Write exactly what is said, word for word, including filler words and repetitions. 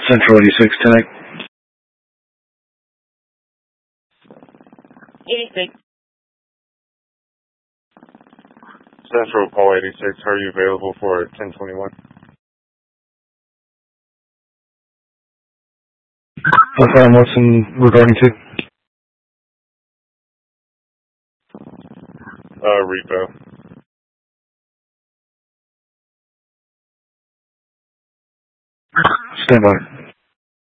Central eighty-six, ten. eighty-six. Central call eighty-six. Are you available for ten twenty-one? Okay, and what's in regarding to? Uh, repo. Stand by.